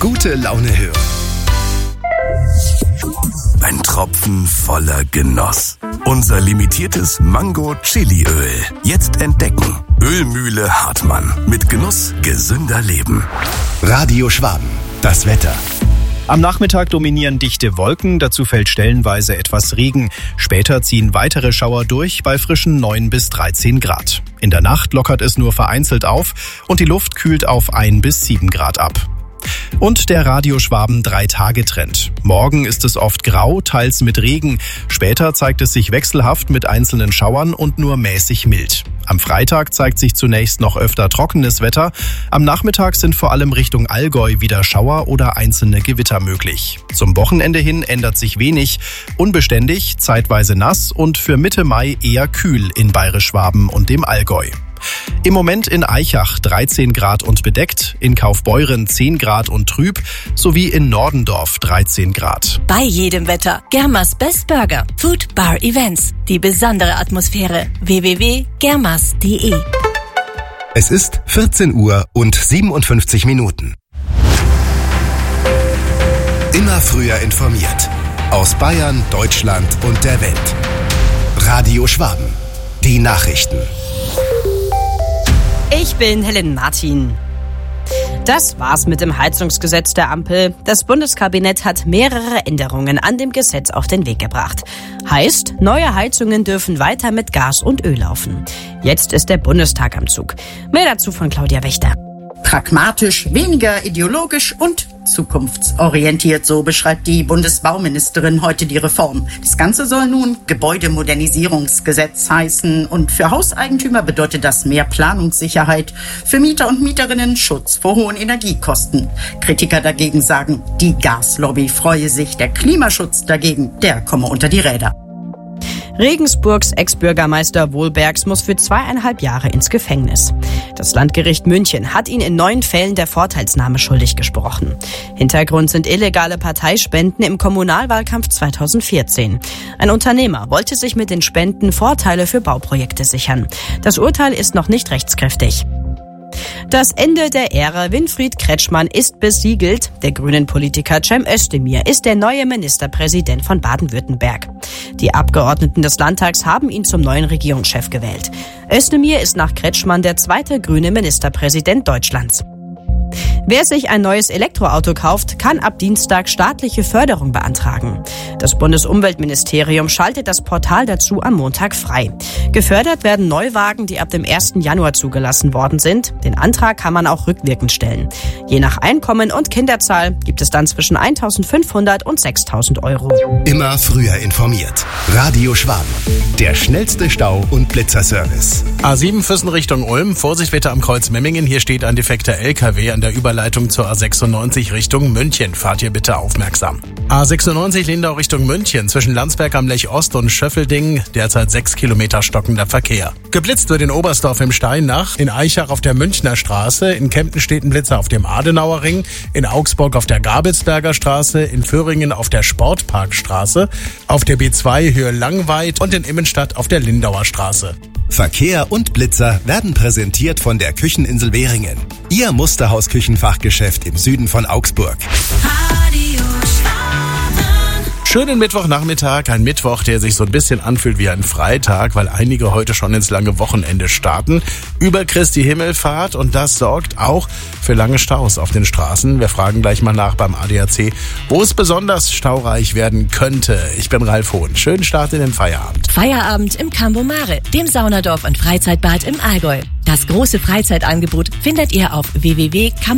gute Laune hören. Ein Tropfen voller Genuss. Unser limitiertes Mango-Chili-Öl. Jetzt entdecken. Ölmühle Hartmann. Mit Genuss gesünder Leben. Radio Schwaben. Das Wetter. Am Nachmittag dominieren dichte Wolken, dazu fällt stellenweise etwas Regen. Später ziehen weitere Schauer durch bei frischen 9 bis 13 Grad. In der Nacht lockert es nur vereinzelt auf und die Luft kühlt auf 1 bis 7 Grad ab. Und der Radio Schwaben 3-Tage-Trend. Morgen ist es oft grau, teils mit Regen. Später zeigt es sich wechselhaft mit einzelnen Schauern und nur mäßig mild. Am Freitag zeigt sich zunächst noch öfter trockenes Wetter. Am Nachmittag sind vor allem Richtung Allgäu wieder Schauer oder einzelne Gewitter möglich. Zum Wochenende hin ändert sich wenig. Unbeständig, zeitweise nass und für Mitte Mai eher kühl in Bayerisch-Schwaben und dem Allgäu. Im Moment in Aichach 13 Grad und bedeckt, in Kaufbeuren 10 Grad und trüb, sowie in Nordendorf 13 Grad. Bei jedem Wetter. Germas Best Burger. Food Bar Events. Die besondere Atmosphäre. www.germas.de. Es ist 14 Uhr und 57 Minuten. Immer früher informiert. Aus Bayern, Deutschland und der Welt. Radio Schwaben. Die Nachrichten. Ich bin Helen Martin. Das war's mit dem Heizungsgesetz der Ampel. Das Bundeskabinett hat mehrere Änderungen an dem Gesetz auf den Weg gebracht. Heißt, neue Heizungen dürfen weiter mit Gas und Öl laufen. Jetzt ist der Bundestag am Zug. Mehr dazu von Claudia Wächter. Pragmatisch, weniger ideologisch und zukunftsorientiert, so beschreibt die Bundesbauministerin heute die Reform. Das Ganze soll nun Gebäudemodernisierungsgesetz heißen und für Hauseigentümer bedeutet das mehr Planungssicherheit, für Mieter und Mieterinnen Schutz vor hohen Energiekosten. Kritiker dagegen sagen, die Gaslobby freue sich, der Klimaschutz dagegen, der komme unter die Räder. Regensburgs Ex-Bürgermeister Wohlbergs muss für 2,5 Jahre ins Gefängnis. Das Landgericht München hat ihn in 9 Fällen der Vorteilsnahme schuldig gesprochen. Hintergrund sind illegale Parteispenden im Kommunalwahlkampf 2014. Ein Unternehmer wollte sich mit den Spenden Vorteile für Bauprojekte sichern. Das Urteil ist noch nicht rechtskräftig. Das Ende der Ära Winfried Kretschmann ist besiegelt. Der grünen Politiker Cem Özdemir ist der neue Ministerpräsident von Baden-Württemberg. Die Abgeordneten des Landtags haben ihn zum neuen Regierungschef gewählt. Özdemir ist nach Kretschmann der zweite grüne Ministerpräsident Deutschlands. Wer sich ein neues Elektroauto kauft, kann ab Dienstag staatliche Förderung beantragen. Das Bundesumweltministerium schaltet das Portal dazu am Montag frei. Gefördert werden Neuwagen, die ab dem 1. Januar zugelassen worden sind. Den Antrag kann man auch rückwirkend stellen. Je nach Einkommen und Kinderzahl gibt es dann zwischen 1.500 und 6.000 Euro. Immer früher informiert. Radio Schwaben. Der schnellste Stau- und Blitzerservice. A7 Füssen Richtung Ulm. Vorsicht bitte am Kreuz Memmingen. Hier steht ein defekter LKW an der Überleitung zur A96 Richtung München. Fahrt hier bitte aufmerksam. A96 Lindau Richtung München. Zwischen Landsberg am Lech Ost und Schöffelding derzeit 6 Kilometer stockender Verkehr. Geblitzt wird in Oberstdorf im Steinach, in Aichach auf der Münchner Straße, in Kempten steht ein Blitzer auf dem Adenauer Ring, in Augsburg auf der Gabelsberger Straße, in Föhringen auf der Sportparkstraße, auf der B2 Höhe Langweid und in Immenstadt auf der Lindauer Straße. Verkehr und Blitzer werden präsentiert von der Kücheninsel Währingen. Ihr Musterhaus-Küchenfachgeschäft im Süden von Augsburg. Schönen Mittwochnachmittag, ein Mittwoch, der sich so ein bisschen anfühlt wie ein Freitag, weil einige heute schon ins lange Wochenende starten. Über Christi Himmelfahrt und das sorgt auch für lange Staus auf den Straßen. Wir fragen gleich mal nach beim ADAC, wo es besonders staureich werden könnte. Ich bin Ralf Hohn. Schönen Start in den Feierabend. Feierabend im Campo Mare, dem Saunadorf und Freizeitbad im Allgäu. Das große Freizeitangebot findet ihr auf www.campo-mare.de.